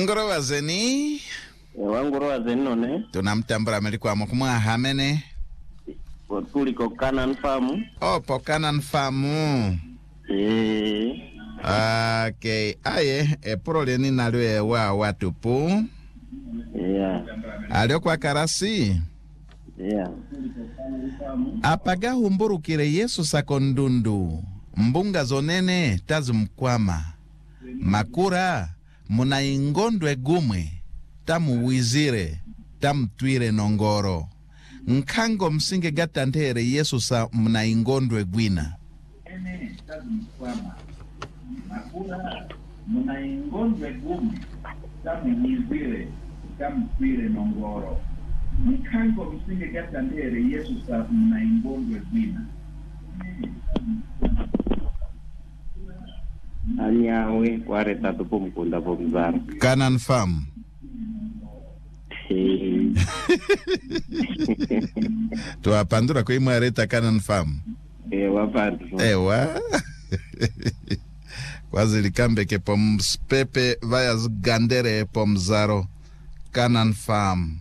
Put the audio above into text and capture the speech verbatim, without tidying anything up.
Ngoro wazeni Wangoro wazeni none tunamtambura amelikuwa mkumwa hamene Tuli ko Canaan Farm. Oh, po Canaan Farm. Eh. Okay. Aye, e prole ni nalwe wa watu pu. Yeah. Alio kwa karasi. Yeah. Apaga humburu kire Yesu sakondundu. Mbunga zonene tazumkwama. Makura munaingondwe gumwe. Tamu wizire. Tamu twire nongoro. Nkango msinge gatantere Yesu sa munaingondwe gwina. Ene tazumkwama. Makura munaingondwe gumwe. Tamu wizire. Tamu twire nongoro. Nkango msinge gatantere Yesu sa munaingondwe gwina. Anyawe kware tatu pomkunda pomzara. Canaan Farm. Eh. Tua pandura kwa imu areta Canaan Farm. Eh wapandu. Ewa. Kwazi likambe ke pom pepe vaya zgandere pom zaro Canaan Farm.